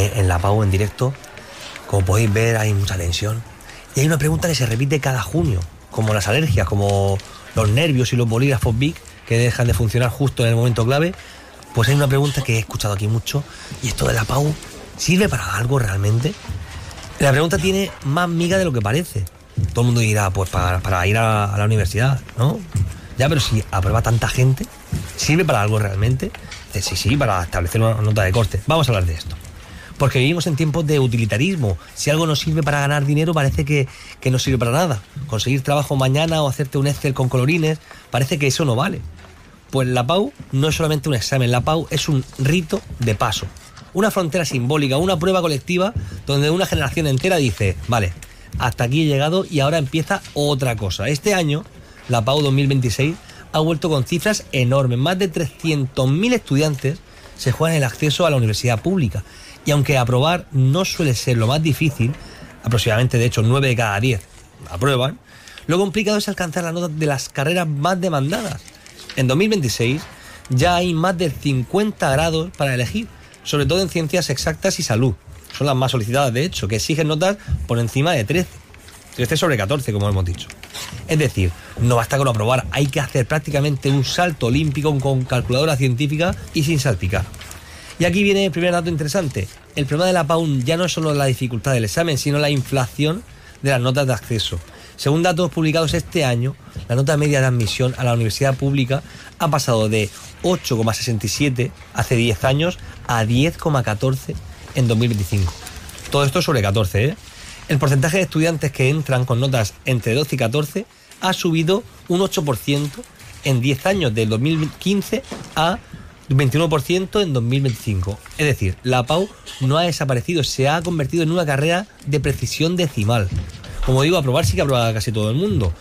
en la PAU en directo, como podéis ver, hay mucha tensión. Y hay una pregunta que se repite cada junio, como las alergias, como los nervios y los bolígrafos Bic, que dejan de funcionar justo en el momento clave. Pues hay una pregunta que he escuchado aquí mucho, y esto de la PAU, ¿sirve para algo realmente? La pregunta tiene más miga de lo que parece. Todo el mundo dirá, pues para ir a la universidad, ¿no? Ya, pero si aprueba tanta gente, ¿sirve para algo realmente? Sí, para establecer una nota de corte. Vamos a hablar de esto. Porque vivimos en tiempos de utilitarismo. Si algo no sirve para ganar dinero, parece que no sirve para nada. Conseguir trabajo mañana o hacerte un Excel con colorines, parece que eso no vale. Pues la PAU no es solamente un examen, la PAU es un rito de paso. Una frontera simbólica, una prueba colectiva donde una generación entera dice, vale, hasta aquí he llegado y ahora empieza otra cosa. Este año, la PAU 2026 ha vuelto con cifras enormes. Más de 300.000 estudiantes se juegan el acceso a la universidad pública. Y aunque aprobar no suele ser lo más difícil, aproximadamente de hecho 9 de cada 10 aprueban, lo complicado es alcanzar la nota de las carreras más demandadas. En 2026 ya hay más de 50 grados para elegir, sobre todo en ciencias exactas y salud. Son las más solicitadas, de hecho, que exigen notas por encima de 13 sobre 14, como hemos dicho. Es decir, no basta con aprobar, hay que hacer prácticamente un salto olímpico con calculadora científica y sin salpicar. Y aquí viene el primer dato interesante. El problema de la PAU ya no es solo la dificultad del examen, sino la inflación de las notas de acceso. Según datos publicados este año, la nota media de admisión a la universidad pública ha pasado de 8,67 hace 10 años a 10,14 en 2025. Todo esto sobre 14, ¿eh? El porcentaje de estudiantes que entran con notas entre 12 y 14 ha subido un 8% en 10 años, del 2015 a 21% en 2025. Es decir, la PAU no ha desaparecido, se ha convertido en una carrera de precisión decimal. Como digo, aprobar sí que aprueba casi todo el mundo.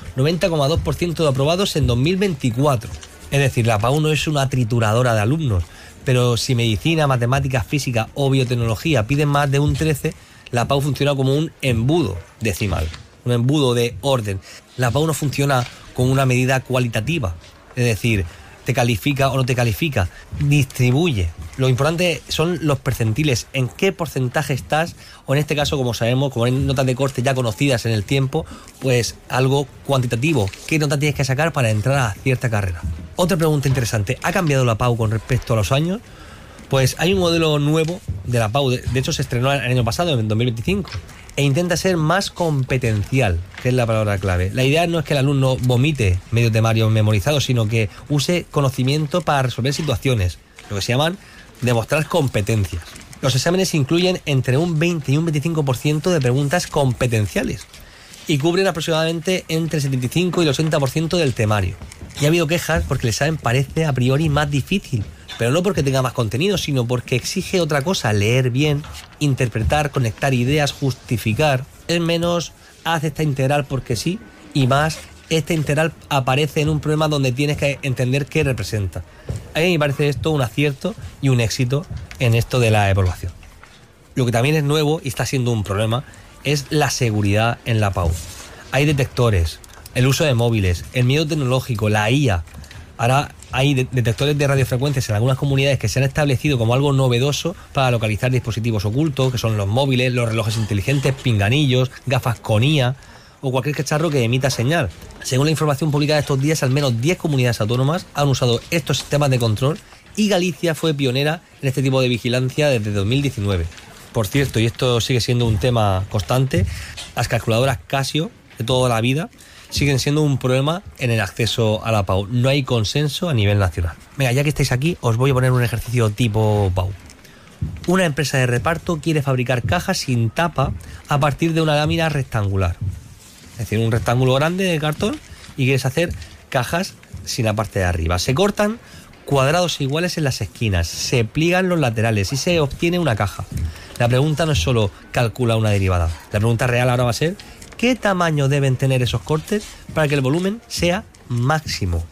90,2% de aprobados en 2024. Es decir, la PAU no es una trituradora de alumnos, pero si medicina, matemáticas, física o biotecnología piden más de un 13, la PAU funciona como un embudo decimal, un embudo de orden. La PAU no funciona con una medida cualitativa, es decir, te califica o no te califica, distribuye. Lo importante son los percentiles, en qué porcentaje estás, o en este caso, como sabemos, como hay notas de corte ya conocidas en el tiempo, pues algo cuantitativo, qué nota tienes que sacar para entrar a cierta carrera. Otra pregunta interesante, ¿ha cambiado la PAU con respecto a los años? Pues hay un modelo nuevo de la PAU, de hecho se estrenó el año pasado, en 2025, e intenta ser más competencial, que es la palabra clave. La idea no es que el alumno vomite medio temario memorizado, sino que use conocimiento para resolver situaciones, lo que se llaman demostrar competencias. Los exámenes incluyen entre un 20 y un 25% de preguntas competenciales y cubren aproximadamente entre el 75 y el 80% del temario. Y ha habido quejas porque el examen parece a priori más difícil, pero no porque tenga más contenido, sino porque exige otra cosa: leer bien, interpretar, conectar ideas, justificar. Es menos, haz esta integral porque sí, y más, esta integral aparece en un problema donde tienes que entender qué representa. A mí me parece esto un acierto y un éxito en esto de la evaluación. Lo que también es nuevo y está siendo un problema es la seguridad en la PAU. Hay detectores, el uso de móviles, el miedo tecnológico, la IA. Ahora hay detectores de radiofrecuencias en algunas comunidades que se han establecido como algo novedoso para localizar dispositivos ocultos, que son los móviles, los relojes inteligentes, pinganillos, gafas con IA o cualquier cacharro que emita señal. Según la información publicada estos días, al menos 10 comunidades autónomas han usado estos sistemas de control y Galicia fue pionera en este tipo de vigilancia desde 2019. Por cierto, y esto sigue siendo un tema constante, las calculadoras Casio de toda la vida siguen siendo un problema en el acceso a la PAU. No hay consenso a nivel nacional. Venga, ya que estáis aquí, os voy a poner un ejercicio tipo PAU. Una empresa de reparto quiere fabricar cajas sin tapa a partir de una lámina rectangular. Es decir, un rectángulo grande de cartón, y quieres hacer cajas sin la parte de arriba. Se cortan cuadrados iguales en las esquinas, se pliegan los laterales y se obtiene una caja. La pregunta no es solo calcula una derivada. La pregunta real ahora va a ser: ¿qué tamaño deben tener esos cortes para que el volumen sea máximo?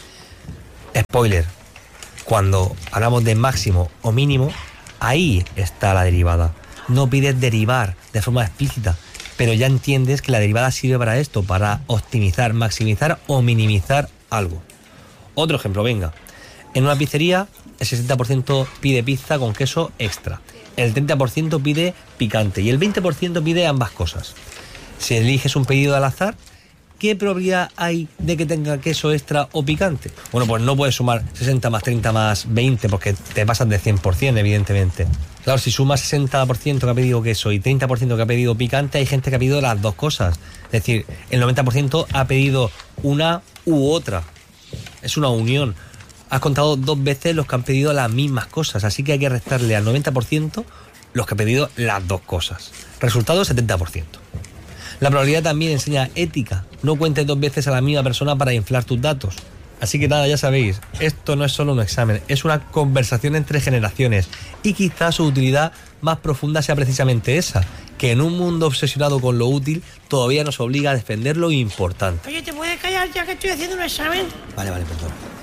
Spoiler, cuando hablamos de máximo o mínimo, ahí está la derivada. No pides derivar de forma explícita, pero ya entiendes que la derivada sirve para esto, para optimizar, maximizar o minimizar algo. Otro ejemplo, venga. En una pizzería, el 60% pide pizza con queso extra. el 30% pide picante y el 20% pide ambas cosas. Si eliges un pedido al azar, ¿qué probabilidad hay de que tenga queso extra o picante? Bueno, pues no puedes sumar 60 más 30 más 20 porque te pasas de 100%, evidentemente. Claro, si sumas 60% que ha pedido queso y 30% que ha pedido picante, hay gente que ha pedido las dos cosas. Es decir, el 90% ha pedido una u otra. Es una unión. Has contado dos veces los que han pedido las mismas cosas, así que hay que restarle al 90% los que han pedido las dos cosas. Resultado, 70%. La probabilidad también enseña ética. No cuentes dos veces a la misma persona para inflar tus datos. Así que nada, ya sabéis, esto no es solo un examen, es una conversación entre generaciones. Y quizás su utilidad más profunda sea precisamente esa, que en un mundo obsesionado con lo útil, todavía nos obliga a defender lo importante. Oye, ¿te puedes callar ya que estoy haciendo un examen? Vale, perdón.